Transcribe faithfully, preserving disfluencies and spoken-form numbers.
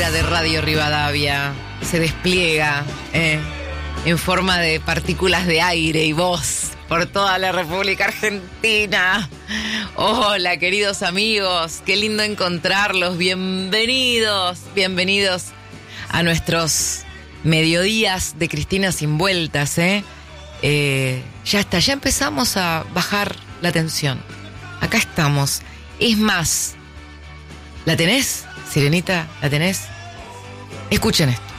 aura de Radio Rivadavia se despliega eh, en forma de partículas de aire y voz por toda la República Argentina. Hola, queridos amigos, qué lindo encontrarlos. Bienvenidos, bienvenidos a nuestros mediodías de Cristina sin vueltas, ¿eh? Eh, ya está, ya empezamos a bajar la tensión. Acá estamos. Es más, ¿la tenés, Sirenita? ¿La tenés? Escuchen esto.